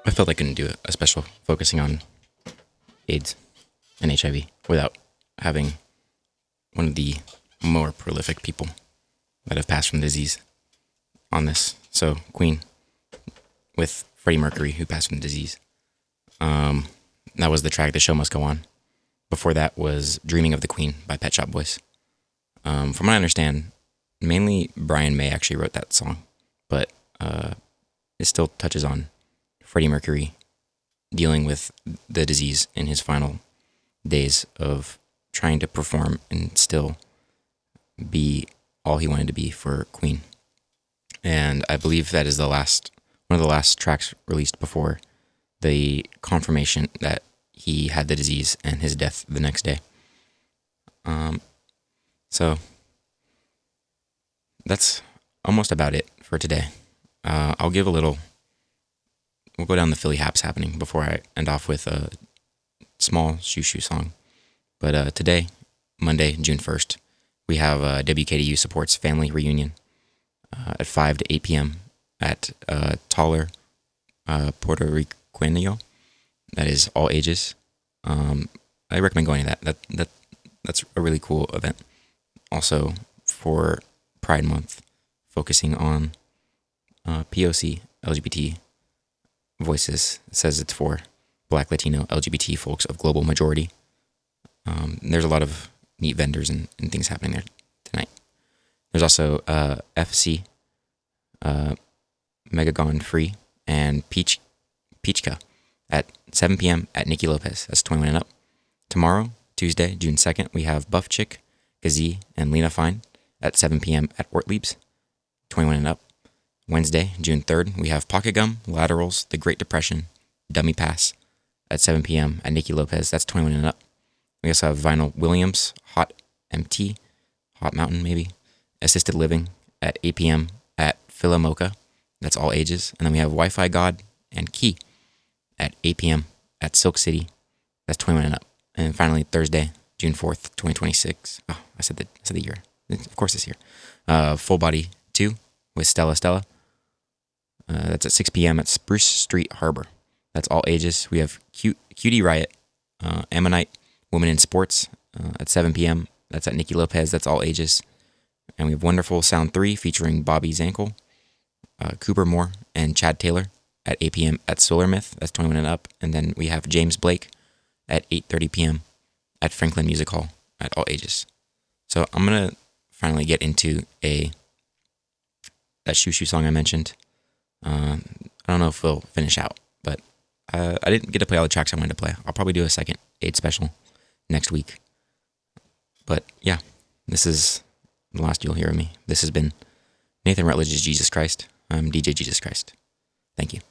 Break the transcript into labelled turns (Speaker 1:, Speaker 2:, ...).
Speaker 1: I felt I couldn't do a special focusing on AIDS and HIV without having one of the more prolific people that have passed from the disease on this. So Queen with Freddie Mercury, who passed from the disease. That was the track "The Show Must Go On." Before that was "Dreaming of the Queen" by Pet Shop Boys. From what I understand, mainly Brian May actually wrote that song, but it still touches on Freddie Mercury dealing with the disease in his final days of trying to perform and still be all he wanted to be for Queen. And I believe that is one of the last tracks released before the confirmation that he had the disease and his death the next day. So that's almost about it for today. We'll go down the Philly Haps happening before I end off with a small Shoo Shoo song. But today, Monday, June 1st, we have WKDU Supports Family Reunion at 5 to 8 p.m. at Taller Puerto Riqueño. That is all ages. I recommend going to that. That's a really cool event. Also for Pride Month, focusing on POC, LGBT voices. It says it's for Black, Latino, LGBT folks of global majority. There's a lot of neat vendors and things happening there tonight. There's also FC, Megagon Free, and Peachka at 7 p.m. at Nikki Lopez. That's 21 and up. Tomorrow, Tuesday, June 2nd, we have Buff Chick, Gazee, and Lena Fine at 7 p.m. at Ortlieb's, 21 and up. Wednesday, June 3rd, we have Pocket Gum, Laterals, The Great Depression, Dummy Pass at 7 p.m. at Nikki Lopez. That's 21 and up. We also have Vinyl Williams, Hot MT, Hot Mountain maybe, Assisted Living at 8 p.m. at Philomoka. That's all ages. And then we have Wi-Fi God and Key at 8 p.m. at Silk City. That's 21 and up. And finally, Thursday, June 4th, 2026. Oh, I said the year. Of course this year. Full Body 2 with Stella Stella. That's at 6 p.m. at Spruce Street Harbor. That's all ages. We have Cutie Riot, Ammonite, Women in Sports at 7 p.m. That's at Nikki Lopez. That's all ages. And we have Wonderful Sound 3 featuring Bobby Zankel, Cooper Moore, and Chad Taylor at 8 p.m. at Solar Myth. That's 21 and up. And then we have James Blake at 8:30 p.m. at Franklin Music Hall at all ages. So I'm going to finally get into that Shoo Shoo song I mentioned. I don't know if we'll finish out, but I didn't get to play all the tracks I wanted to play. I'll probably do a second AIDS special next week. But yeah, this is the last you'll hear of me. This has been Nathan Rutledge's Jesus Christ. I'm DJ Jesus Christ. Thank you.